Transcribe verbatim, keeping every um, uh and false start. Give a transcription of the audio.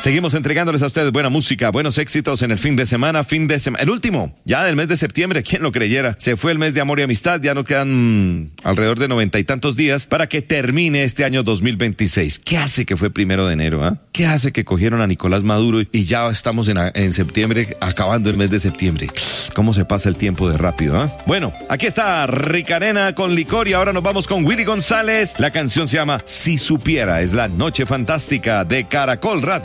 Seguimos entregándoles a ustedes buena música, buenos éxitos en el fin de semana, fin de semana. El último, ya del mes de septiembre, ¿quién lo creyera? Se fue el mes de amor y amistad, ya nos quedan alrededor de noventa y tantos días para que termine este año dos mil veintiséis. ¿Qué hace que fue primero de enero? ¿eh? ¿Qué hace que cogieron a Nicolás Maduro y ya estamos en, en septiembre, acabando el mes de septiembre? ¿Cómo se pasa el tiempo de rápido? ¿eh? Bueno, aquí está Ricanena con Licor y ahora nos vamos con Willy González. La canción se llama Si Supiera, es la noche fantástica de Caracol Radio.